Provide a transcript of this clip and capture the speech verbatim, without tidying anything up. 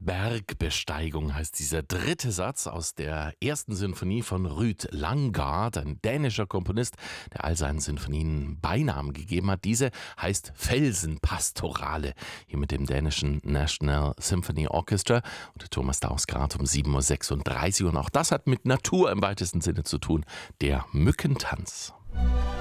Bergbesteigung heißt dieser dritte Satz aus der ersten Sinfonie von Ruud Langgaard, ein dänischer Komponist, der all seinen Sinfonien Beinamen gegeben hat. Diese heißt Felsenpastorale, hier mit dem dänischen National Symphony Orchestra und Thomas Dausgaard um sieben Uhr sechsunddreißig. Und auch das hat mit Natur im weitesten Sinne zu tun, der Mückentanz.